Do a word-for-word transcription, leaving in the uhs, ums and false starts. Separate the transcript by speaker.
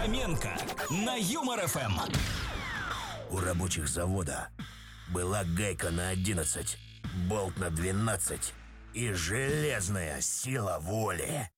Speaker 1: Фоменко на Юмор ФМ.
Speaker 2: У рабочих завода была гайка на одиннадцать, болт на двенадцать и железная сила воли.